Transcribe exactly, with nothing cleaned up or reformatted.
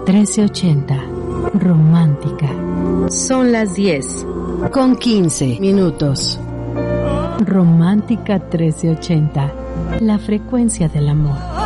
trece ochenta, romántica. Son las diez con quince minutos. Romántica trece ochenta, la frecuencia del amor.